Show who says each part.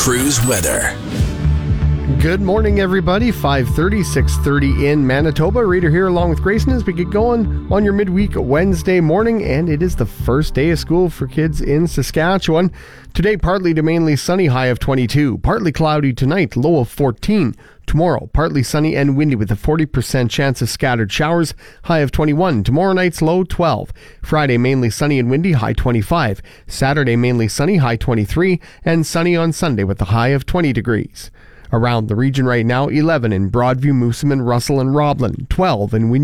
Speaker 1: Cruise weather.
Speaker 2: Good morning, everybody. 5:30, 6:30 in Manitoba. Reader here along with Grayson as we get going on your midweek Wednesday morning, and it is the first day of school for kids in Saskatchewan. Today, partly to mainly sunny, high of 22. Partly cloudy tonight, low of 14. Tomorrow, partly sunny and windy with a 40% chance of scattered showers, high of 21. Tomorrow night's low 12. Friday, mainly sunny and windy, high 25. Saturday, mainly sunny, high 23. And sunny on Sunday with a high of 20 degrees. Around the region right now, 11 in Broadview, Moosomin, Russell, and Roblin, 12 in